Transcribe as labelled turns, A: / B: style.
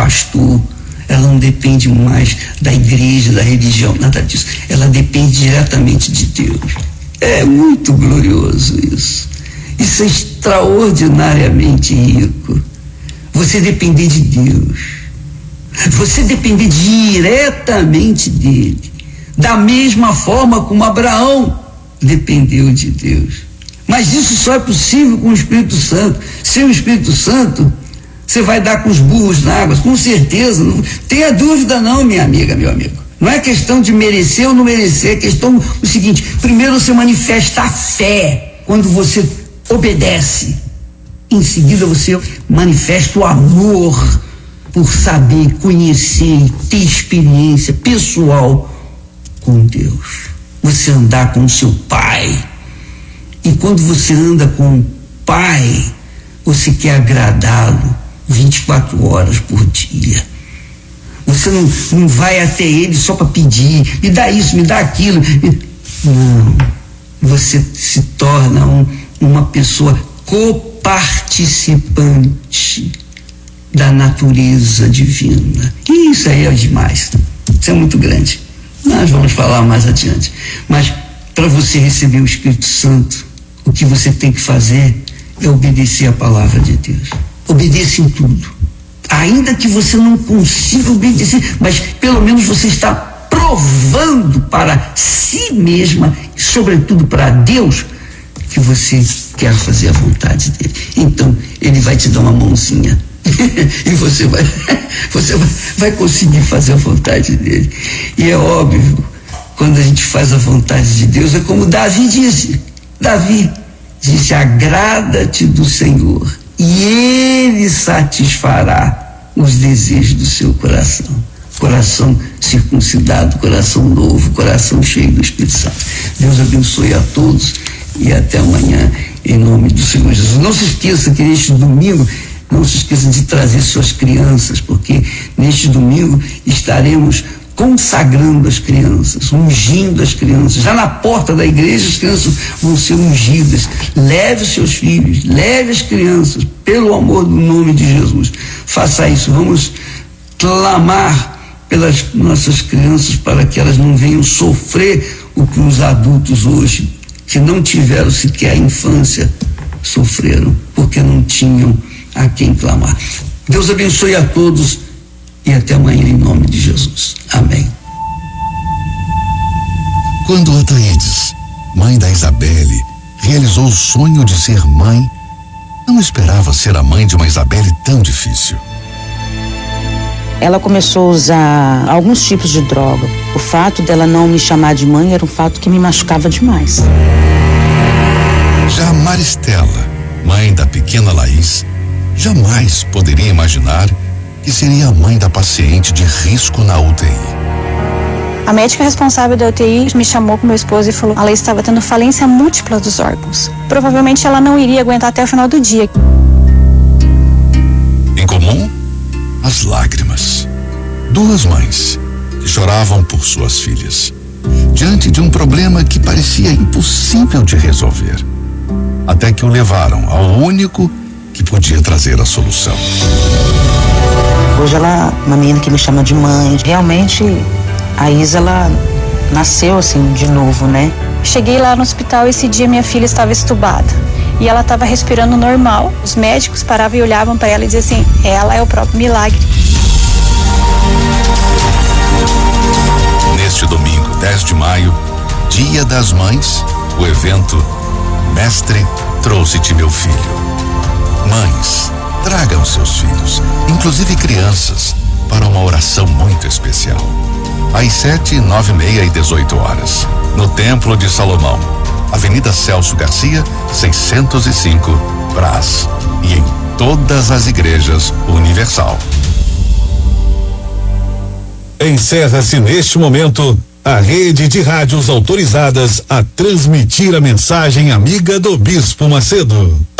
A: pastor, ela não depende mais da igreja, da religião, nada disso. Ela depende diretamente de Deus. É muito glorioso isso. Isso é extraordinariamente rico. Você depender de Deus. Você depender diretamente dele. Da mesma forma como Abraão dependeu de Deus. Mas isso só é possível com o Espírito Santo. Sem o Espírito Santo, você vai dar com os burros na água, com certeza. Não tenha dúvida não, minha amiga, meu amigo. Não é questão de merecer ou não merecer, é questão do seguinte: primeiro você manifesta a fé quando você obedece. Em seguida você manifesta o amor por saber, conhecer e ter experiência pessoal com Deus. Você andar com o seu Pai. E quando você anda com o Pai, você quer agradá-lo 24 horas por dia. Você não vai até ele só para pedir, me dá isso, me dá aquilo. Não. Você se torna uma pessoa coparticipante da natureza divina. E isso aí é demais. Isso é muito grande. Nós vamos falar mais adiante. Mas para você receber o Espírito Santo, o que você tem que fazer é obedecer a palavra de Deus. Obedeça em tudo. Ainda que você não consiga obedecer, mas pelo menos você está provando para si mesma, e sobretudo para Deus, que você quer fazer a vontade dele. Então, ele vai te dar uma mãozinha e você vai conseguir fazer a vontade dele. E é óbvio, quando a gente faz a vontade de Deus, é como Davi disse. Davi disse: agrada-te do Senhor e ele satisfará os desejos do seu coração. Coração circuncidado, coração novo, coração cheio do Espírito Santo. Deus abençoe a todos e até amanhã, em nome do Senhor Jesus. Não se esqueça que neste domingo, não se esqueça de trazer suas crianças, porque neste domingo estaremos consagrando as crianças, ungindo as crianças. Já na porta da igreja as crianças vão ser ungidas. Leve os seus filhos, leve as crianças, pelo amor do nome de Jesus. Faça isso. Vamos clamar pelas nossas crianças para que elas não venham sofrer o que os adultos hoje, que não tiveram sequer a infância, sofreram, porque não tinham a quem clamar. Deus abençoe a todos e até amanhã, em nome de Jesus. Amém.
B: Quando Ataídes, mãe da Isabelle, realizou o sonho de ser mãe, não esperava ser a mãe de uma Isabelle tão difícil.
C: Ela começou a usar alguns tipos de droga. O fato dela não me chamar de mãe era um fato que me machucava demais.
B: Já Maristela, mãe da pequena Laís, jamais poderia imaginar que seria a mãe da paciente de risco na UTI.
D: A médica responsável da UTI me chamou com meu esposo e falou: a Laís estava tendo falência múltipla dos órgãos. Provavelmente ela não iria aguentar até o final do dia.
B: Em comum, as lágrimas. Duas mães que choravam por suas filhas, diante de um problema que parecia impossível de resolver, até que o levaram ao único que podia trazer a solução.
C: Hoje ela é uma menina que me chama de mãe. Realmente, a Isa, ela nasceu assim de novo, né?
D: Cheguei lá no hospital e esse dia minha filha estava estubada. E ela estava respirando normal. Os médicos paravam e olhavam para ela e diziam assim: ela é o próprio milagre.
B: Neste domingo, 10 de maio, Dia das Mães, o evento Mestre, trouxe-te meu filho. Mães, tragam seus filhos, inclusive crianças, para uma oração muito especial. Às 7, 9, meia e 18 horas, no Templo de Salomão, Avenida Celso Garcia, 605, Brás, e em todas as igrejas Universal.
E: Encerra-se neste momento a rede de rádios autorizadas a transmitir a mensagem amiga do Bispo Macedo.